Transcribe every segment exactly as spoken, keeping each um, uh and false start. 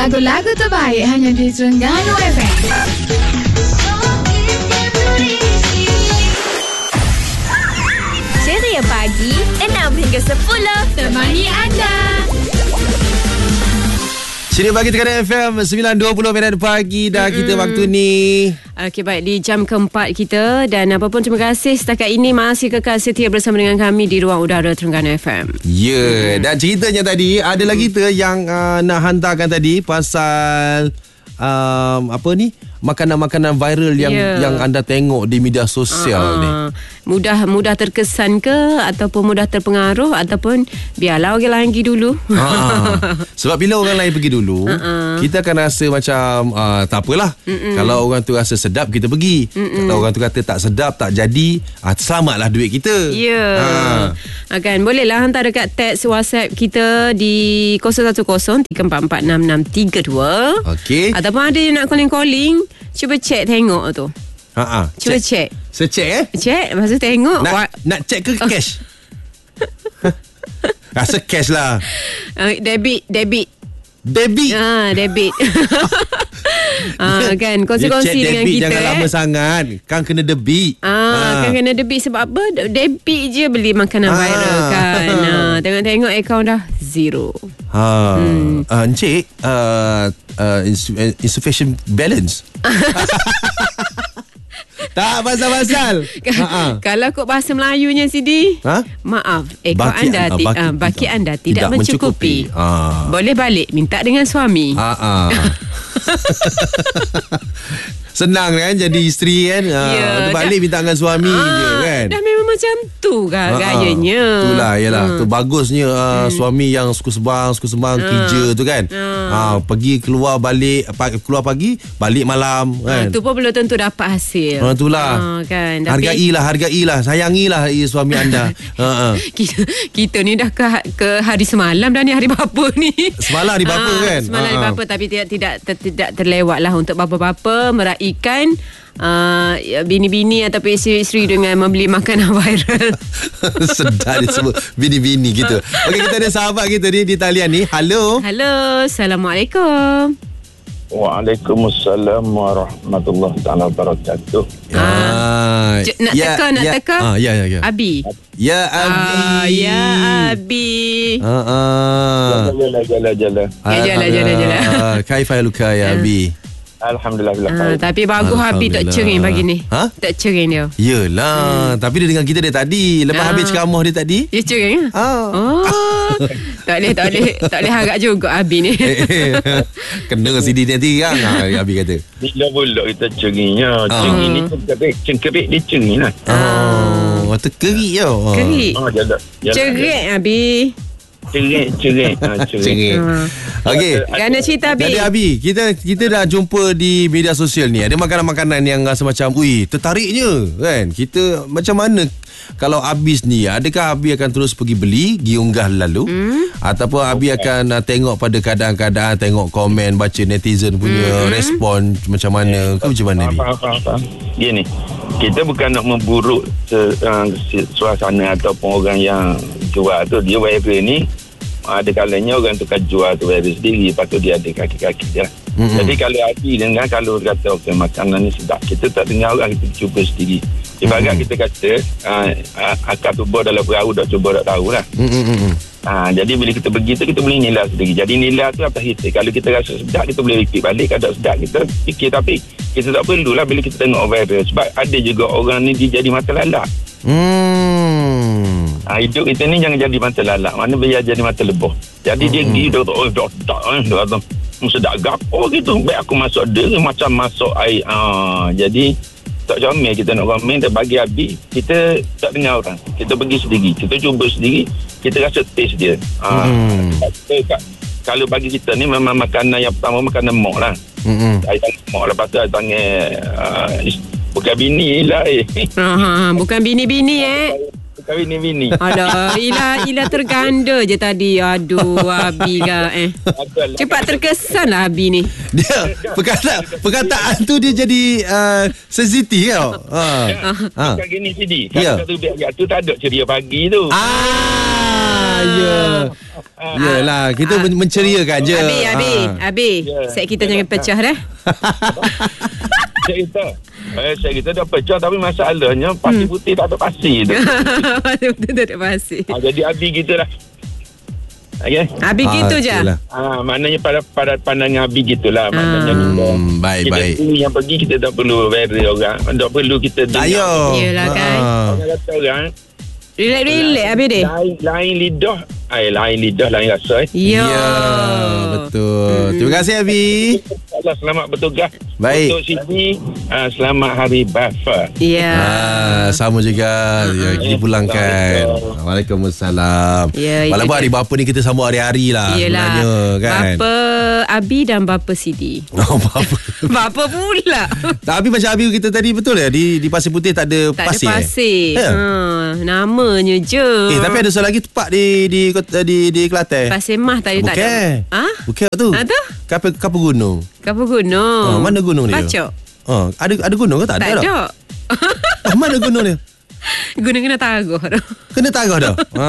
Lagu-lagu terbaik hanya di Terengganu F M. Ceria pagi enam hingga sepuluh temani anda. Sini bagi Terengganu F M sembilan dua puluh minit pagi dah mm-hmm. kita waktu ni. Okey, baik, di jam keempat kita. Dan apa pun terima kasih setakat ini masih kekal setia bersama dengan kami di Ruang Udara Terengganu F M. Ya, yeah. mm. dan ceritanya tadi ada lagi kita yang uh, nak hantarkan tadi pasal um, apa ni? Makanan-makanan viral yang yeah. yang anda tengok di media sosial uh, ni. Mudah mudah terkesan ke ataupun mudah terpengaruh ataupun biarlah orang lain pergi dulu. Uh, sebab bila orang lain pergi dulu, uh-uh. kita akan rasa macam uh, tak apalah. Mm-mm. Kalau orang tu rasa sedap, kita pergi. Mm-mm. Kalau orang tu kata tak sedap, tak jadi, uh, selamatlah duit kita. Ya. Yeah. Uh. Kan bolehlah hantar dekat teks WhatsApp kita di kosong satu kosong tiga empat empat enam enam tiga dua. Okey. Ataupun ada yang nak calling-calling, cuba cek tengok tu. Ha ah. Cuba cek. Saya cek eh? Cek, lepas tu tengok. Nak, Wa- nak cek ke cash? Rasa cash lah. Uh, debit, debit. Debit. Ah, debit. Ah, kan kongsi-kongsi dengan debit, kita. Jangan lama sangat. Kan kena debit. Ah, ah, kan kena debit sebab apa? Debit je beli makanan ah. viral kan. Ah, tengok-tengok akaun dah zero. Ha. Hmm. Uh, Encik, uh, uh, insufficient balance. Tak pasal-pasal. Kalau kok bahasa Melayunya Sidi, ha? Maaf, ekor baki anda anda, ti, baki, uh, baki anda tidak, tidak mencukupi. mencukupi. Ha. Boleh balik minta dengan suami. Ha ah. Senang kan jadi isteri kan. Ya, ha, balik minta dengan suami ha, je kan. Dah memang macam tu kan ha, gayanya. Itulah yalah. Hmm. Tu bagusnya uh, hmm. suami yang suka sebang, suka sembang ha. kerja tu kan. Ha. Ha, pergi keluar balik keluar pagi, balik malam kan. Ha, tu pun belum tentu dapat hasil. Ha, itulah. Ha, kan. Tapi, hargailah, hargailah, sayangilah suami anda. Ha, ha. kita, kita ni dah ke, ke hari semalam dah ni, hari bapa ni. Semalam hari bapa ha, kan. Semalam ha, hari bapa, tapi tidak tidak ter, tidak terlewatlah untuk bapa-bapa meraih ikan uh, bini-bini atau isteri-isteri dengan membeli makanan viral. Sedap disebut bini-bini gitu. Okey, kita ada sahabat kita ni di talian ni. Halo. Halo, Assalamualaikum. Waalaikumsalam warahmatullahi taala wabarakatuh. Ah, J- nak ya, teka, nak ya, teka. Ah, ya, ya, ya. Abi. Ya, Abi. Ah, ya, Abi. Ah, ah. Jala, jala, jala. Ya, jala, jala, jala. Kaifaluka ya, Abi? Alhamdulillah. Ah, tapi bagus Habib tak cering pagi ni. Ha? Tak cering dia. Yelah. Hmm. Tapi dia dengan kita dia tadi. Lepas ah. habis ceramah dia tadi. Dia cering. Ah. Oh. tak boleh, tak boleh. Tak boleh harap juga Habib ni. Kena C D nanti kan. Habib kata. Bila pula kita ceringnya. Ah. Cering ni cengkerik. Cengkerik dia cering lah. Oh. Waktu kerik je. Kerik. Oh, jalan. Cerik Habib. Cerik, cerik. Ha, cerik. Ha. Okey. Kerana cerita Abi. Jadi Abi, kita kita dah jumpa di media sosial ni. Ada makanan-makanan yang rasa macam, ui, tertariknya kan. Kita macam mana kalau Abis ni, adakah Abi akan terus pergi beli, pergi unggah lalu hmm? ataupun Abi akan uh, tengok pada kadang-kadang, tengok komen, baca netizen punya hmm. respon macam mana ke macam mana Abi? Gini, kita bukan nak memburuk uh, suasana ataupun orang yang jual tu. Dia viral ni, ada kalanya orang tu kan jual tu viral sendiri, lepas tu dia ada kaki-kaki dia. Mm-hmm. Jadi kalau Abi dengar, kalau kata okay, makanan ni sedap, kita tak dengar orang, kita cuba sendiri. Ibarat mm-hmm. kita kata uh, uh, akar tubuh dalam perahu, dah cuba tak tahu lah. Mm-hmm. Uh, jadi bila kita pergi tu, kita boleh nilai sendiri. Jadi nilai tu atas hitam. Kalau kita rasa sedap, kita boleh repeat balik. Kalau tak sedap, kita fikir. Tapi kita tak perlulah bila kita tengok viral. Sebab ada juga orang ni dia jadi mata lalak. Hmm. Ha, hidup kita ni jangan jadi mata lalak. Mana biar jadi mata lebah. Jadi hmm. dia hidup oh, tak tak tak tak sedap gapo gitu. Baik aku masuk dia macam masuk air. Ha, jadi tak comel kita nak komen, bagi Abi kita tak dengar orang. Kita pergi sendiri, kita cuba sendiri, kita rasa taste dia. Ha, hmm. kita, kalau bagi kita ni memang makanan yang pertama makanan mok lah. Hmm. Air tangan mok, lepas tu air tangan uh, bukan bini lah eh. Ha, bukan bini-bini eh. Bukan bini-bini. Alah, Ila, Ila terganda je tadi. Aduh, Abi lah eh. Cepat terkesan lah Abi ni. Dia, perkataan, perkataan tu dia jadi uh, sensitif tau. Ha. Ha. Bukan gini Sidi. Kalau yeah. satu biar tu tak ada ceria pagi tu. Ah, Ya. Yalah, kita ah. menceriakan je. Abi, Abi, ah. Abi. Yeah. Set kita jangan pecah dah. Set kita. Eh, set kita dah pecah tapi masalahnya pasir hmm. putih tak ada pasir tu. Pasir putih tak ada pasir. Ha, jadi Abi kita dah. Okay. Abi ah, gitu je. Ah, maknanya pada pada pandangan Abi gitulah. Ah. Maknanya kita, hmm, baik kita baik. Yang pergi kita tak perlu very orang. Tak perlu kita dengar. Ayo. Iyalah kan. Orang kata orang. Relax-relax Abi deh. Lain, lain lidah. Ay, lain lidah, lain rasa. Eh. Ya, betul. Hmm. Terima kasih Abi. Selamat bertugas. Baik. Untuk Siti, uh, selamat Hari Bapa. Ya. Ah, sama juga. Ya, kita pulangkan. Waalaikumsalam. Ya, walaupun hari bapa ni kita sambut hari-hari lah. Yelah. Sebenarnya kan. Bapa Abi dan bapa Siti. Oh, bapa. Bapa pula. Tapi macam Abi kita tadi betul ya, di di Pasir Putih tak ada tak pasir. Tak ada pasir. Eh? Ha, namanya je. Eh, tapi ada satu lagi tempat di di di di Kelantan. Pasir Mah tadi tak ada. Ha? Bukit tu. Ha tu? Kapal kapal gunung. Kapal gunung. Oh, mana gunung dia? Pacok. Oh, ada ada gunung ke tak, tak ada? Tak ada. Oh, mana gunung dia? Gunung kena Tagah dah. Kena Tagah dah. Ha.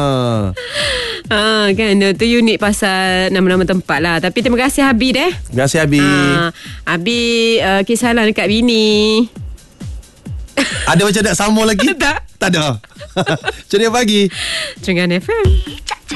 Ha, kan tu unik pasal nama-nama tempat lah. Tapi terima kasih Abi deh. Terima kasih Abi. Ha, Abi uh, kisah lah dekat bini. Ada macam nak sambung lagi? Tak. Tak ada. Ceria pagi. Ceria F M.